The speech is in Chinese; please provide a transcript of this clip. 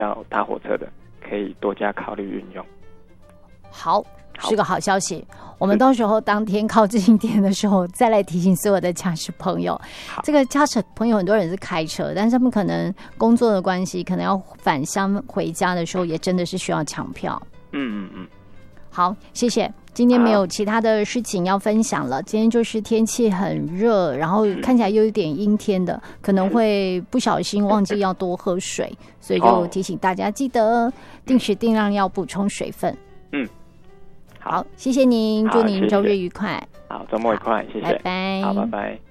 要搭火车的，可以多加考虑运用。 好，是个好消息。我们到时候当天靠近一点的时候，再来提醒所有的驾驶朋友。这个驾驶朋友很多人是开车，但是他们可能工作的关系，可能要返乡回家的时候，也真的是需要抢票。好，谢谢。今天没有其他的事情要分享了。今天就是天气很热，然后看起来又有点阴天的，可能会不小心忘记要多喝水，所以就提醒大家记得定时定量要补充水分。好，谢谢您，祝您周日愉快。 好，周末愉快，谢谢， 拜拜。 好，拜拜。